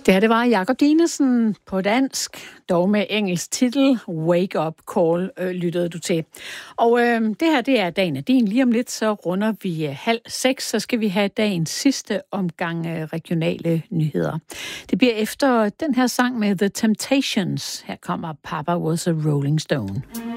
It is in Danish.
Det her, det var Jakob Dinesen på dansk, dog med engelsk titel, Wake Up Call, lyttede du til. Og det her, det er dagen af din. Lige om lidt, så runder vi 5:30, så skal vi have dagens sidste omgang regionale nyheder. Det bliver efter den her sang med The Temptations. Her kommer Papa Was a Rolling Stone.